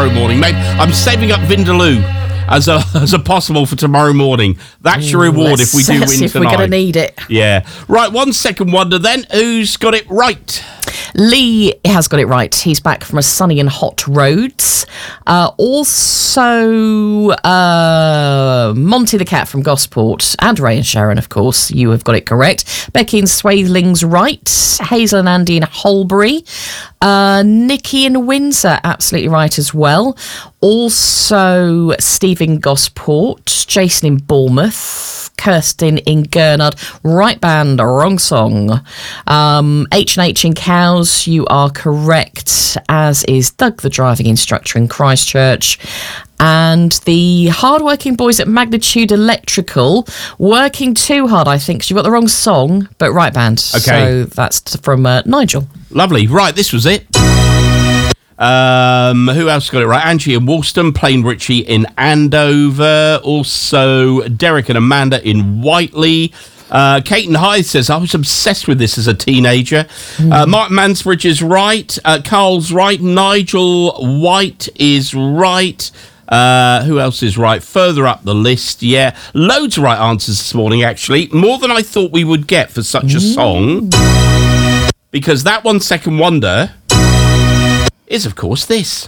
tomorrow morning. Maybe I'm saving up Vindaloo as a possible for tomorrow morning. That's your reward if we do win tonight. If we're going to need it. Yeah. Right, 1 second wonder then. Who's got it right? Lee has got it right. He's back from a sunny and hot Rhodes. Also, Monty the Cat from Gosport and Ray and Sharon, of course. You have got it correct. Becky in Swathling's right. Hazel and Andy in Holbury. Nikki in Windsor, absolutely right as well. Also, Steve in Gosport. Jason in Bournemouth. Kirsten in Gurnard. Right band, wrong song. H&H in Cowes, you are correct, as is Doug, the driving instructor in Christchurch. And the hard-working boys at Magnitude Electrical, working too hard, I think, because you've got the wrong song, but right band. Okay. So that's from Nigel. Lovely. Right, this was it. Who else got it right? Angie in Woolston, Plain Ritchie in Andover, also Derek and Amanda in Whiteley. Kate and Hythe says, I was obsessed with this as a teenager. Mark Mansbridge is right. Carl's right. Nigel White is right. Who else is right? Further up the list, yeah. Loads of right answers this morning, actually. More than I thought we would get for such a song. Because that 1 second wonder is, of course, this.